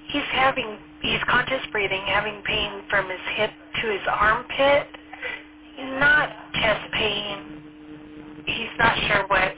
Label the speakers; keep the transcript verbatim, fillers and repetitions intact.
Speaker 1: He's having, he's conscious breathing, having pain from his hip to his armpit, not chest pain. He's not sure what